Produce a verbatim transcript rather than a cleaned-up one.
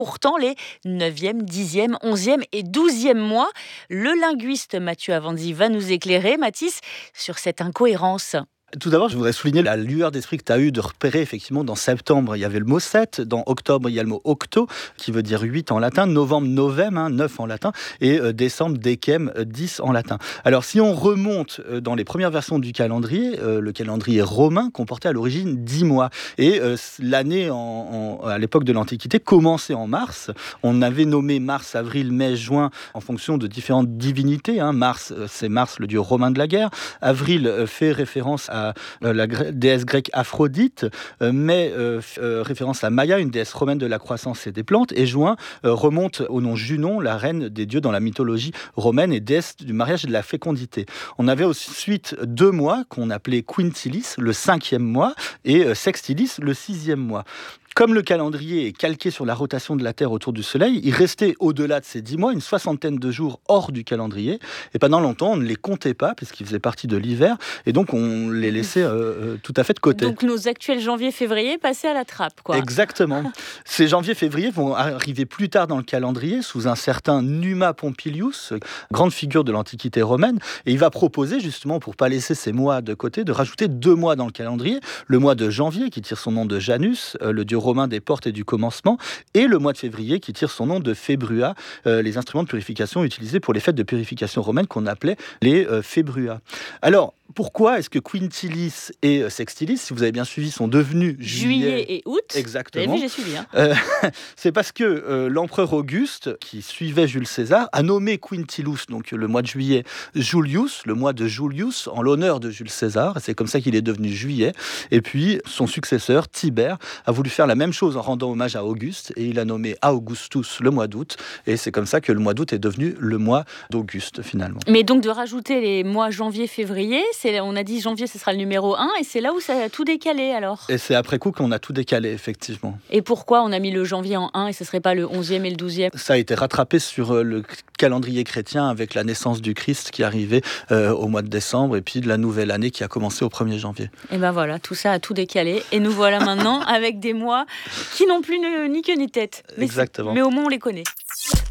Pourtant, les neuvième, dixième, onzième et douzième mois, le linguiste Mathieu Avanzi va nous éclairer, Mathis, sur cette incohérence. Tout d'abord, je voudrais souligner la lueur d'esprit que tu as eu de repérer effectivement dans septembre, il y avait le mot sept, dans octobre, il y a le mot octo, qui veut dire huit en latin, novembre, novem, hein, neuf en latin, et euh, décembre, decem, dix en latin. Alors, si on remonte euh, dans les premières versions du calendrier, euh, le calendrier romain comportait à l'origine dix mois. Et euh, l'année, en, en, à l'époque de l'Antiquité, commençait en mars. On avait nommé mars, avril, mai, juin, en fonction de différentes divinités. Hein. Mars, euh, c'est Mars, le dieu romain de la guerre. Avril euh, fait référence à la déesse grecque Aphrodite, euh, mais euh, euh, référence à Maia, une déesse romaine de la croissance et des plantes, et juin euh, remonte au nom Junon, la reine des dieux dans la mythologie romaine et déesse du mariage et de la fécondité. On avait ensuite deux mois qu'on appelait Quintilis, le cinquième mois, et euh, Sextilis, le sixième mois. Comme le calendrier est calqué sur la rotation de la Terre autour du Soleil, il restait au-delà de ces dix mois une soixantaine de jours hors du calendrier. Et pendant longtemps, on ne les comptait pas, puisqu'ils faisaient partie de l'hiver. Et donc, on les laissait euh, tout à fait de côté. Donc, nos actuels janvier-février passaient à la trappe, quoi. Exactement. Ces janvier-février vont arriver plus tard dans le calendrier, sous un certain Numa Pompilius, grande figure de l'Antiquité romaine. Et il va proposer, justement, pour ne pas laisser ces mois de côté, de rajouter deux mois dans le calendrier. Le mois de janvier, qui tire son nom de Janus, euh, le dieu romain des portes et du commencement, et le mois de février qui tire son nom de Fébrua, euh, les instruments de purification utilisés pour les fêtes de purification romaines qu'on appelait les euh, Fébrua. Alors, pourquoi est-ce que Quintilis et Sextilis, si vous avez bien suivi, sont devenus juillet, juillet et août? Exactement. Vous avez vu, j'ai suivi. Hein. Euh, c'est parce que euh, l'empereur Auguste, qui suivait Jules César, a nommé Quintilus, donc le mois de juillet, Julius, le mois de Julius, en l'honneur de Jules César. C'est comme ça qu'il est devenu juillet. Et puis, son successeur, Tibère, a voulu faire la même chose en rendant hommage à Auguste, et il a nommé Augustus le mois d'août. Et c'est comme ça que le mois d'août est devenu le mois d'Auguste, finalement. Mais donc, de rajouter les mois janvier-février, c'est, on a dit janvier, ce sera le numéro un, et c'est là où ça a tout décalé, alors. Et c'est après coup qu'on a tout décalé, effectivement. Et pourquoi on a mis le janvier en un, et ce ne serait pas le onzième et le douzième? Ça a été rattrapé sur le calendrier chrétien avec la naissance du Christ qui arrivait euh, au mois de décembre, et puis de la nouvelle année qui a commencé au premier janvier. Et ben voilà, tout ça a tout décalé, et nous voilà maintenant avec des mois qui n'ont plus ni queue ni tête. Mais Exactement. Mais au moins on les connaît.